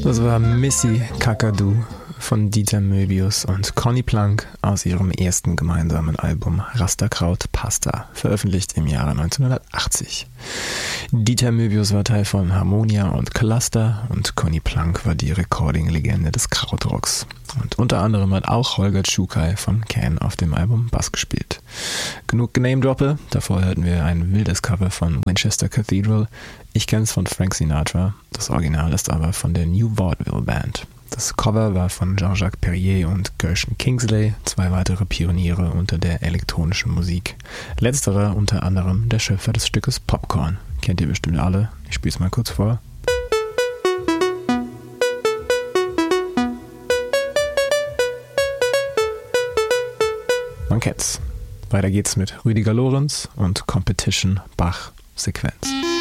Das war Missy Kakadu von Dieter Möbius und Conny Plank aus ihrem ersten gemeinsamen Album Rasterkraut Pasta, veröffentlicht im Jahre 1980. Dieter Möbius war Teil von Harmonia und Cluster und Conny Plank war die Recording-Legende des Krautrocks. Und unter anderem hat auch Holger Tschukai von Can auf dem Album Bass gespielt. Genug Name-Droppe, davor hörten wir ein wildes Cover von Winchester Cathedral. Ich kenn's von Frank Sinatra, das Original ist aber von der New Vaudeville Band. Das Cover war von Jean-Jacques Perrier und Gershon Kingsley, zwei weitere Pioniere unter der elektronischen Musik. Letzterer unter anderem der Schöpfer des Stückes Popcorn. Kennt ihr bestimmt alle, ich spiel's mal kurz vor. Man kennt's. Weiter geht's mit Rüdiger Lorenz und Competition Bach Sequenz.